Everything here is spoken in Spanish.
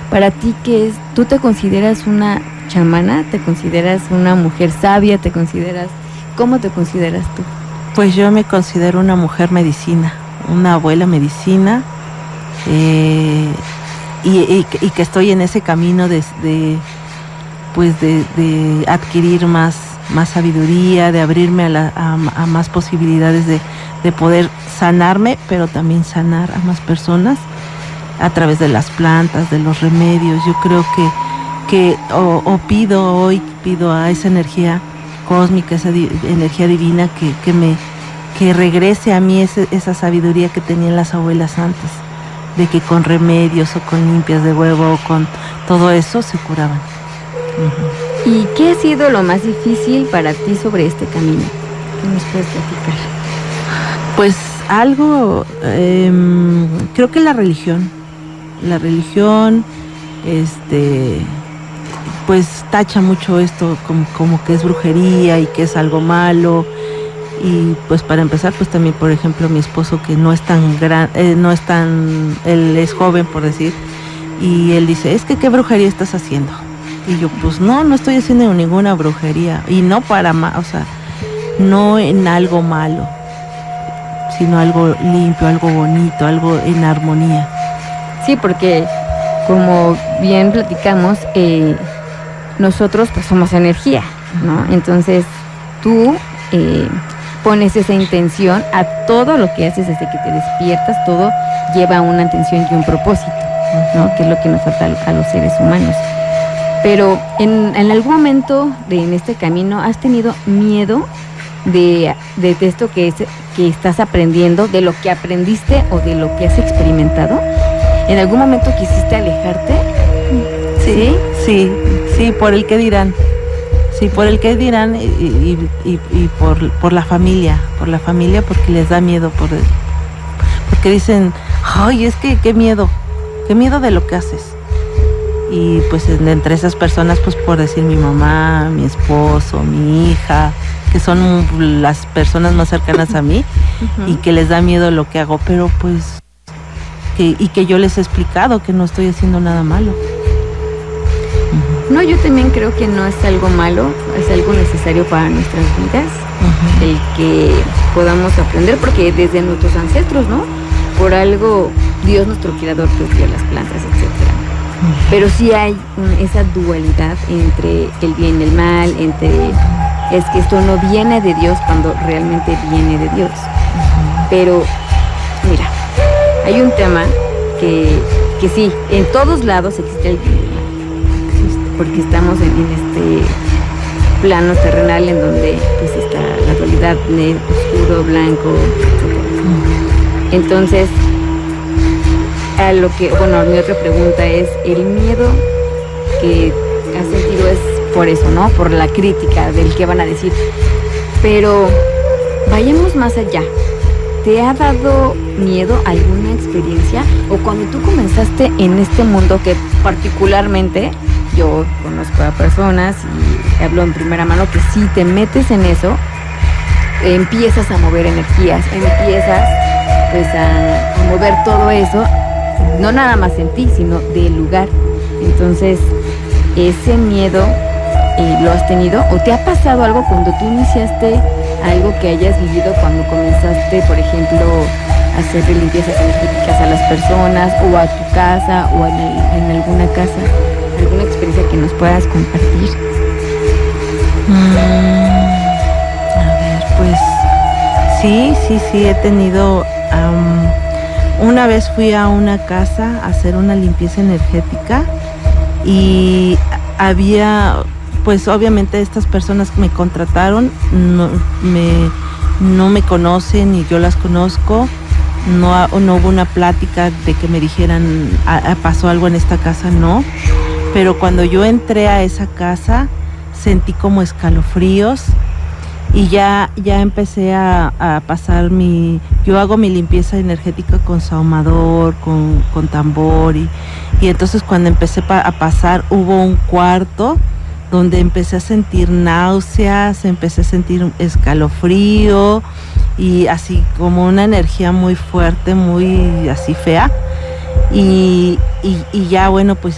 Para ti, ¿qué es? ¿Tú te consideras una chamana? ¿Te consideras una mujer sabia? ¿Cómo te consideras tú? Pues yo me considero una mujer medicina, una abuela medicina, y que estoy en ese camino de adquirir más sabiduría, de abrirme a más posibilidades de poder sanarme, pero también sanar a más personas a través de las plantas, de los remedios. Yo creo que pido a esa energía cósmica, esa energía divina que regrese a mí esa sabiduría que tenían las abuelas antes, de que con remedios o con limpias de huevo o con todo eso se curaban. Uh-huh. ¿Y qué ha sido lo más difícil para ti sobre este camino? ¿Qué nos puedes platicar? Pues algo, creo que la religión, pues tacha mucho esto como que es brujería y que es algo malo. Y pues para empezar, pues también, por ejemplo, mi esposo, que no es tan él es joven, por decir, y él dice, es que ¿qué brujería estás haciendo? Y yo, pues no estoy haciendo ninguna brujería, y no o sea, no en algo malo, sino algo limpio, algo bonito, algo en armonía. Sí, porque como bien platicamos, nosotros pues somos energía, ¿no? Entonces tú pones esa intención a todo lo que haces desde que te despiertas. Todo lleva una intención y un propósito, ¿no? Que es lo que nos falta a los seres humanos. Pero en algún momento en este camino, ¿has tenido miedo de esto que estás aprendiendo, de lo que aprendiste o de lo que has experimentado? ¿En algún momento quisiste alejarte? Sí, por el qué dirán. Sí, por el qué dirán y por la familia, porque les da miedo, porque dicen, ay, es que qué miedo de lo que haces. Y pues entre esas personas, pues por decir mi mamá, mi esposo, mi hija, que son las personas más cercanas a mí, uh-huh, y que les da miedo lo que hago, pero pues que yo les he explicado que no estoy haciendo nada malo. No, yo también creo que no es algo malo, es algo necesario para nuestras vidas, uh-huh, el que podamos aprender, porque desde nuestros ancestros, ¿no? Por algo Dios, nuestro creador, pues dio las plantas, etcétera. Uh-huh. Pero sí hay esa dualidad entre el bien y el mal, es que esto no viene de Dios cuando realmente viene de Dios. Uh-huh. Pero mira, hay un tema que sí, en todos lados existe el bien y el mal, porque estamos en este plano terrenal en donde pues está la dualidad de oscuro, blanco, etc. Entonces, mi otra pregunta es, el miedo que has sentido es por eso, ¿no? Por la crítica del qué van a decir. Pero vayamos más allá. ¿Te ha dado miedo alguna experiencia? O cuando tú comenzaste en este mundo, que particularmente yo conozco a personas y hablo en primera mano, que si te metes en eso, empiezas a mover energías, empiezas pues a mover todo eso, no nada más en ti, sino del lugar. Entonces, ese miedo, ¿lo has tenido? ¿O te ha pasado algo cuando tú iniciaste algo que hayas vivido cuando comenzaste, por ejemplo, a hacer limpiezas energéticas a las personas, o a tu casa, o en alguna casa? ¿Alguna experiencia que nos puedas compartir? A ver, pues sí, he tenido. Una vez fui a una casa a hacer una limpieza energética y había, pues obviamente estas personas que me contrataron no me conocen y yo las conozco. No hubo una plática de que me dijeran pasó algo en esta casa, no. Pero cuando yo entré a esa casa sentí como escalofríos y ya empecé a pasar yo hago mi limpieza energética con sahumador, con tambor y entonces cuando empecé a pasar hubo un cuarto donde empecé a sentir náuseas, empecé a sentir escalofrío y así como una energía muy fuerte, muy así fea y ya bueno, pues